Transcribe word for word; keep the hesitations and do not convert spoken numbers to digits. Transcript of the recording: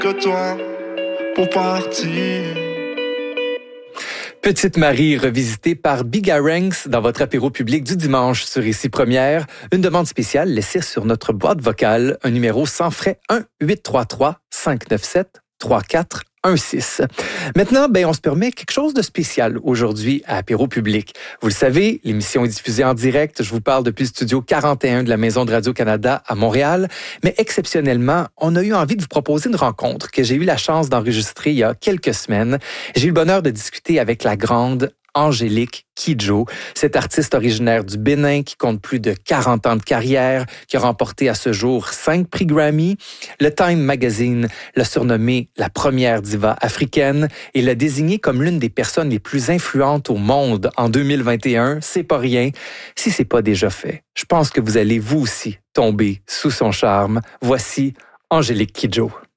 que toi pour partir. Petite Marie, revisitée par Bigaranx dans votre apéro public du dimanche sur Ici Première. Une demande spéciale laissée sur notre boîte vocale, un numéro sans frais un huit trois trois cinq neuf sept trois quatre un six. Maintenant, ben, on se permet quelque chose de spécial aujourd'hui à Apéro Public. Vous le savez, l'émission est diffusée en direct. Je vous parle depuis le studio quarante et un de la Maison de Radio-Canada à Montréal. Mais exceptionnellement, on a eu envie de vous proposer une rencontre que j'ai eu la chance d'enregistrer il y a quelques semaines. J'ai eu le bonheur de discuter avec la grande Angélique Kidjo, cette artiste originaire du Bénin qui compte plus de quarante ans de carrière, qui a remporté à ce jour cinq prix Grammy. Le Time Magazine l'a surnommée la première diva africaine et l'a désignée comme l'une des personnes les plus influentes au monde en deux mille vingt et un. C'est pas rien. Si c'est pas déjà fait, je pense que vous allez vous aussi tomber sous son charme. Voici Angélique Kidjo.